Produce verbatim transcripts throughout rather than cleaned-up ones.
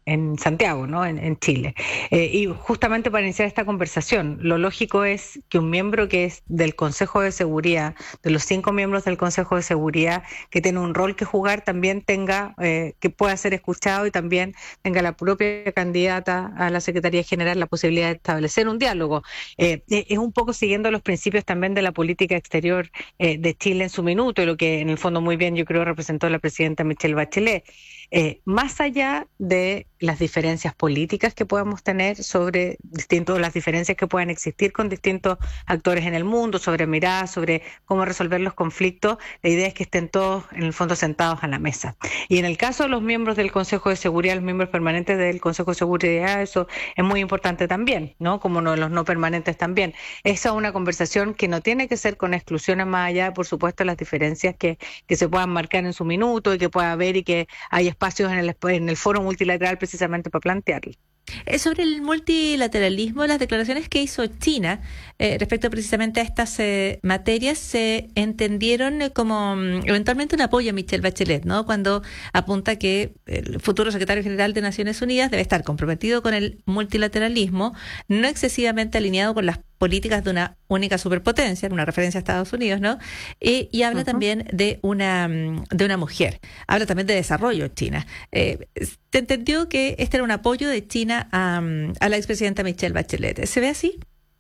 en Santiago, ¿no? En, en Chile. Eh, y justamente para iniciar esta conversación, lo lógico es que un miembro que es del Consejo de Seguridad, de los cinco miembros del Consejo de Seguridad, que tiene un rol que jugar, también tenga, eh, que pueda ser escuchado y también tenga la propia candidata a la Secretaría General la posibilidad de establecer un diálogo. Eh, es un poco siguiendo los principios también de la política exterior eh, de Chile en su minuto, y lo que en el fondo muy bien yo creo representó la presidenta Michelle Bachelet. Eh, más allá de las diferencias políticas que podamos tener sobre distintos, las diferencias que puedan existir con distintos actores en el mundo, sobre miradas, sobre cómo resolver los conflictos, la idea es que estén todos en el fondo sentados a la mesa. Y en el caso de los miembros del Consejo de Seguridad, los miembros permanentes del Consejo de Seguridad, eso es muy importante también, ¿no? Como no, los no permanentes también. Esa es una conversación que no tiene que ser con exclusiones, más allá de, por supuesto, las diferencias que, que se puedan marcar en su minuto y que pueda haber y que haya espacios en el, en el foro multilateral precisamente para plantearlo. Eh, Sobre el multilateralismo, las declaraciones que hizo China eh, respecto precisamente a estas eh, materias se entendieron eh, como mm, eventualmente un apoyo a Michelle Bachelet, ¿no? Cuando apunta que el futuro secretario general de Naciones Unidas debe estar comprometido con el multilateralismo, no excesivamente alineado con las políticas de una única superpotencia, una referencia a Estados Unidos, ¿no? Eh, y habla Uh-huh. también de una mm, de una mujer. Habla también de desarrollo China. Eh, ¿te entendió que este era un apoyo de China a, mm, a la expresidenta Michelle Bachelet? ¿Se ve así?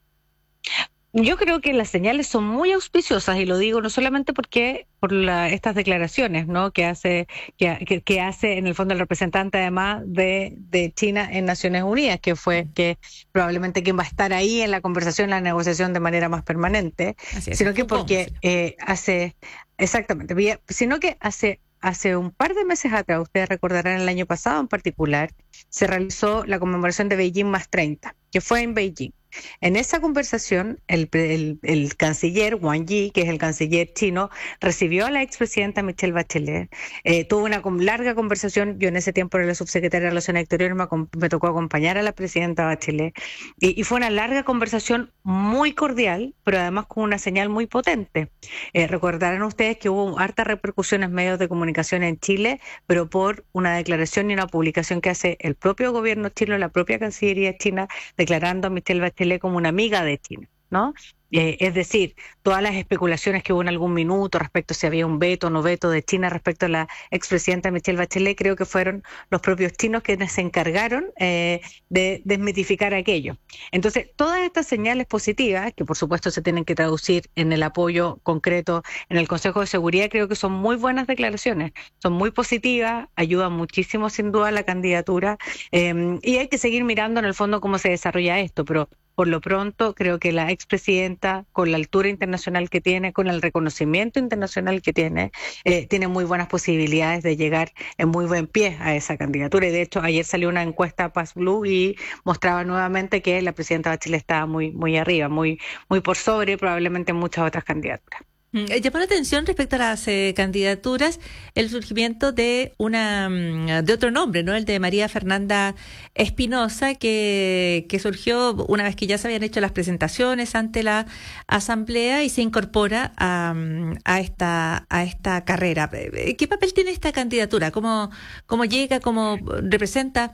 Yo creo que las señales son muy auspiciosas y lo digo no solamente porque por la, estas declaraciones, ¿no? Que hace que, que, que hace en el fondo el representante además de, de China en Naciones Unidas, que fue que probablemente quien va a estar ahí en la conversación, en la negociación de manera más permanente, Así es, sino que supongo, sí. porque eh, hace exactamente, vi- sino que hace Hace un par de meses atrás, ustedes recordarán el año pasado en particular, se realizó la conmemoración de Beijing más treinta, que fue en Beijing. En esa conversación, el, el, el canciller Wang Yi, que es el canciller chino, recibió a la expresidenta Michelle Bachelet, eh, tuvo una con, larga conversación, yo en ese tiempo era la subsecretaria de Relaciones Exteriores, me, me tocó acompañar a la presidenta Bachelet, y, y fue una larga conversación muy cordial, pero además con una señal muy potente. Eh, recordarán ustedes que hubo hartas repercusiones en medios de comunicación en Chile, pero por una declaración y una publicación que hace el propio gobierno chino, la propia Cancillería china, declarando a Michelle Bachelet como una amiga de China, ¿no? Eh, es decir, todas las especulaciones que hubo en algún minuto respecto a si había un veto o no veto de China respecto a la expresidenta Michelle Bachelet, creo que fueron los propios chinos quienes se encargaron eh, de desmitificar aquello. Entonces, todas estas señales positivas, que por supuesto se tienen que traducir en el apoyo concreto en el Consejo de Seguridad, creo que son muy buenas declaraciones, son muy positivas, ayudan muchísimo sin duda a la candidatura, eh, y hay que seguir mirando en el fondo cómo se desarrolla esto, pero por lo pronto, creo que la expresidenta, con la altura internacional que tiene, con el reconocimiento internacional que tiene, eh, tiene muy buenas posibilidades de llegar en muy buen pie a esa candidatura. Y de hecho, ayer salió una encuesta Paz Blue y mostraba nuevamente que la presidenta Bachelet estaba muy, muy arriba, muy, muy por sobre probablemente muchas otras candidaturas. Mm, eh, Llamó la atención respecto a las eh, candidaturas el surgimiento de una mm, de otro nombre, ¿no? El de María Fernanda Espinosa, que, que surgió una vez que ya se habían hecho las presentaciones ante la asamblea y se incorpora a, mm, a esta a esta carrera. Eh, ¿Qué papel tiene esta candidatura? ¿Cómo, cómo llega, cómo representa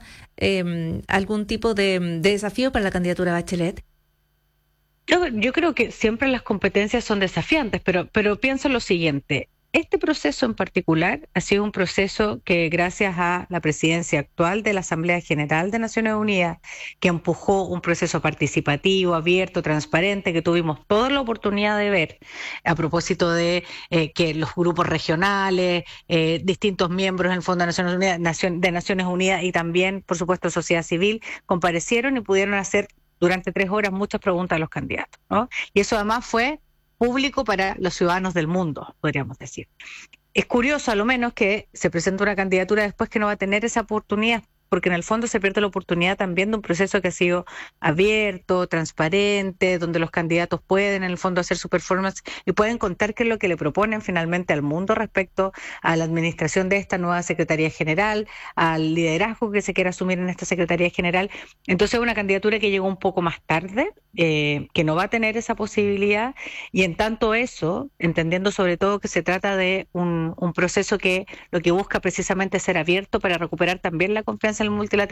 eh, algún tipo de, de desafío para la candidatura Bachelet? Yo, yo creo que siempre las competencias son desafiantes, pero, pero pienso lo siguiente. Este proceso en particular ha sido un proceso que gracias a la presidencia actual de la Asamblea General de Naciones Unidas, que empujó un proceso participativo, abierto, transparente, que tuvimos toda la oportunidad de ver a propósito de eh, que los grupos regionales, eh, distintos miembros en el Fondo de Naciones Unidas, Nación, de Naciones Unidas y también, por supuesto, sociedad civil, comparecieron y pudieron hacer durante tres horas muchas preguntas a los candidatos, ¿no? Y eso además fue público para los ciudadanos del mundo, podríamos decir. Es curioso, a lo menos, que se presente una candidatura después que no va a tener esa oportunidad, porque en el fondo se pierde la oportunidad también de un proceso que ha sido abierto, transparente, donde los candidatos pueden en el fondo hacer su performance y pueden contar qué es lo que le proponen finalmente al mundo respecto a la administración de esta nueva Secretaría General, al liderazgo que se quiere asumir en esta Secretaría General. Entonces, una candidatura que llegó un poco más tarde, eh, que no va a tener esa posibilidad, y en tanto eso, entendiendo sobre todo que se trata de un, un proceso que lo que busca precisamente es ser abierto para recuperar también la confianza en el multilateralismo,